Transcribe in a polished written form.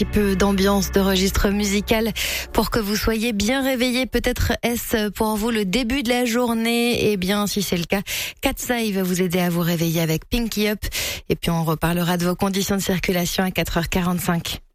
petit peu d'ambiance, de registre musical pour que vous soyez bien réveillés. Peut-être est-ce pour vous le début de la journée? Eh bien, si c'est le cas, Katsai va vous aider à vous réveiller avec Pinky Up. Et puis on reparlera de vos conditions de circulation à 4h45.